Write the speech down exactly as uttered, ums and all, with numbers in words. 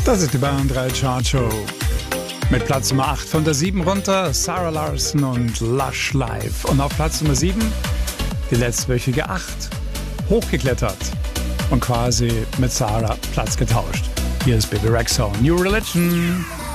Das ist die Bayern drei Chart Show. Mit Platz Nummer acht von der sieben runter, Sarah Larson und Lush Live. Und auf Platz Nummer sieben die letztwöchige acht. Hochgeklettert und quasi mit Sarah Platz getauscht. Hier ist Baby Rexha, New Religion.